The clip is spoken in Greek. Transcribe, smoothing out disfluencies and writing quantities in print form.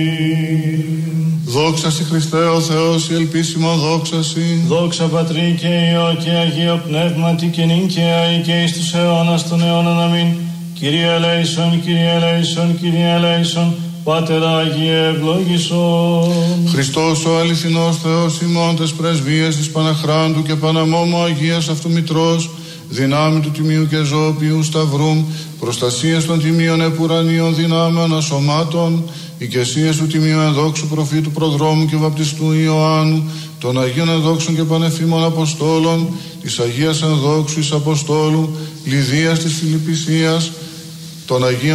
Δόξα σοι Χριστέ ο Θεός, η ελπίσιμο δόξα σοι. Δόξα Πατρί και Υιό και Αγίο Πνεύματι και νυν και αεί και εις τους αιώνας των αιώνων. Αμήν. Κύριε ελέησον, Κύριε ελέησον, Κύριε ελέησον, Πάτερ Άγιε ευλόγησον. Χριστός ο αληθινός Θεός ημών τες πρεσβείες της Παναχράντου και Παναμόμου Αγίας αυτού Μητρός, δυνάμει του Τιμίου και Ζώπιου Σταυρούμ, προστασίες των Τιμίων Επουρανίων δυνάμεων ασωμάτων, οικεσίες του Τιμίου Ενδόξου Προφήτου Προδρόμου και Βαπτιστού Ιωάννου, των Αγίων Ενδόξων και Πανεφήμων Αποστόλων, της Αγίας Ενδόξου εις Αποστόλου, Λιδίας της Φιλιππισίας, των Αγίων